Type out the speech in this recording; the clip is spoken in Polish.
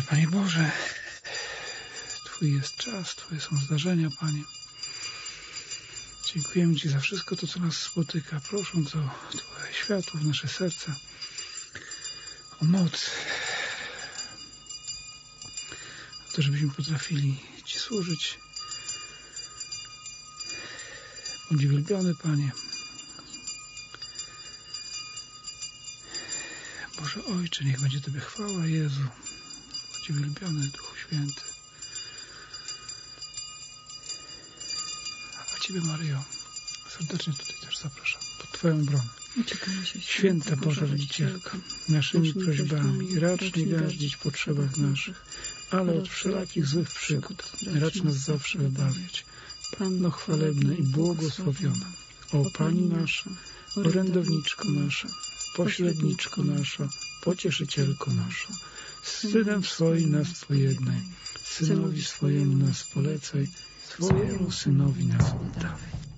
Panie Boże, Twój jest czas, Twoje są zdarzenia, Panie. Dziękujemy Ci za wszystko to, co nas spotyka, prosząc o Twoje światło w nasze serca, o moc, o to, żebyśmy potrafili Ci służyć. Bądź wielbiony, Panie. Boże Ojcze, niech będzie Tobie chwała, Jezu. Bądź wielbiony, Duchu Święty. A Ciebie, Maryjo, serdecznie tutaj też zapraszam, pod Twoją obronę. Święta Boża Rodzicielko, naszymi prośbami racz nie gardzić w potrzebach naszych, ale od wszelakich złych przygód racz nas zawsze wybawiać. Panno chwalebna i błogosławiona, o Pani nasza, orędowniczko nasza, pośredniczko nasza, pocieszycielko nasza, z Synem swoim nas pojednaj, Synowi swojemu nas polecaj, swojemu Synowi nas oddawaj.